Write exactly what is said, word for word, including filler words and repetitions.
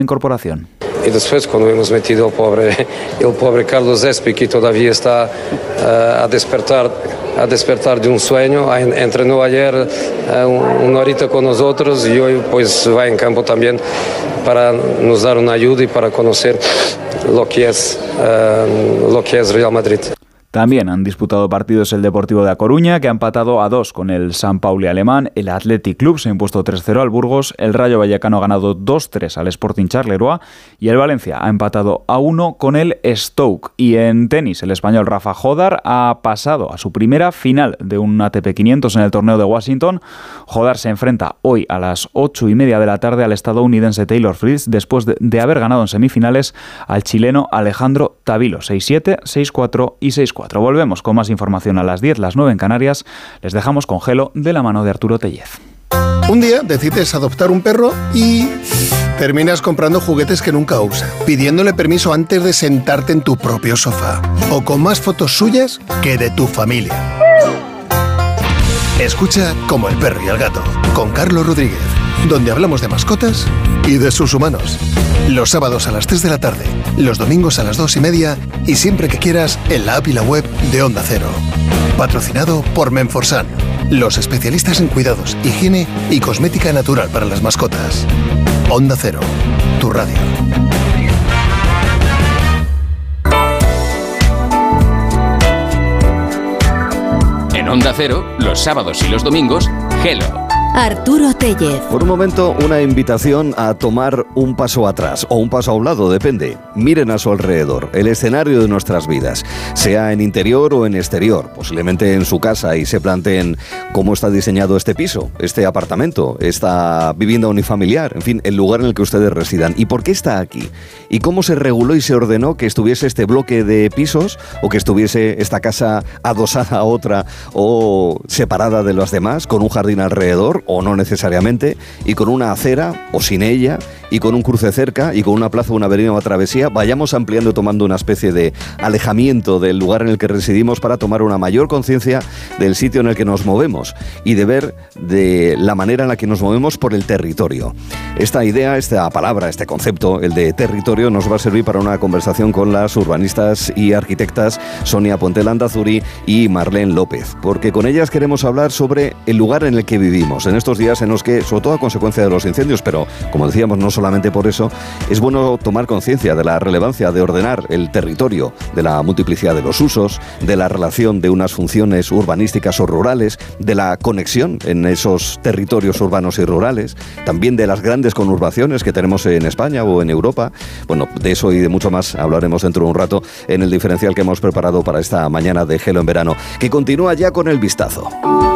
incorporación. Y después cuando hemos metido el pobre, el pobre Carlos Espi, que todavía está uh, a despertar a despertar de un sueño, entrenó ayer uh, una horita con nosotros y hoy pues va en campo también para nos dar una ayuda y para conocer lo que es, uh, lo que es Real Madrid. También han disputado partidos el Deportivo de A Coruña, que ha empatado a dos con el San Pauli alemán, el Athletic Club se ha impuesto tres cero al Burgos, el Rayo Vallecano ha ganado dos tres al Sporting Charleroi y el Valencia ha empatado a uno con el Stoke. Y en tenis, el español Rafa Jodar ha pasado a su primera final de un A T P quinientos en el torneo de Washington. Jodar se enfrenta hoy a las ocho y media de la tarde al estadounidense Taylor Fritz, después de, de haber ganado en semifinales al chileno Alejandro Tavilo, seis siete, seis cuatro y seis cuatro. Volvemos con más información a las diez, las nueve en Canarias. Les dejamos con Gelo de la mano de Arturo Tellez. Un día decides adoptar un perro y terminas comprando juguetes que nunca usa, pidiéndole permiso antes de sentarte en tu propio sofá, o con más fotos suyas que de tu familia. Escucha Como el perro y el gato, con Carlos Rodríguez, donde hablamos de mascotas y de sus humanos. Los sábados a las tres de la tarde, los domingos a las dos y media y siempre que quieras en la app y la web de Onda Cero. Patrocinado por Menforsan, los especialistas en cuidados, higiene y cosmética natural para las mascotas. Onda Cero, tu radio. En Onda Cero, los sábados y los domingos, Gelo. Arturo Tellez. Por un momento, una invitación a tomar un paso atrás o un paso a un lado, depende. Miren a su alrededor, el escenario de nuestras vidas, sea en interior o en exterior, posiblemente en su casa, y se planteen cómo está diseñado este piso, este apartamento, esta vivienda unifamiliar, en fin, el lugar en el que ustedes residan. ¿Y por qué está aquí? ¿Y cómo se reguló y se ordenó que estuviese este bloque de pisos o que estuviese esta casa adosada a otra o separada de las demás, con un jardín alrededor? O no necesariamente, y con una acera o sin ella, y con un cruce cerca, y con una plaza, una avenida o una travesía, vayamos ampliando, tomando una especie de alejamiento del lugar en el que residimos para tomar una mayor conciencia del sitio en el que nos movemos y de ver de la manera en la que nos movemos por el territorio. Esta idea, esta palabra, este concepto, el de territorio, nos va a servir para una conversación con las urbanistas y arquitectas Sonia Puente Landazuri y Marlene López, porque con ellas queremos hablar sobre el lugar en el que vivimos, en estos días en los que, sobre todo a consecuencia de los incendios, pero como decíamos, no solamente por eso, es bueno tomar conciencia de la relevancia de ordenar el territorio, de la multiplicidad de los usos, de la relación de unas funciones urbanísticas o rurales, de la conexión en esos territorios urbanos y rurales, también de las grandes conurbaciones que tenemos en España o en Europa. Bueno, de eso y de mucho más hablaremos dentro de un rato en el diferencial que hemos preparado para esta mañana de Gelo en verano, que continúa ya con el vistazo.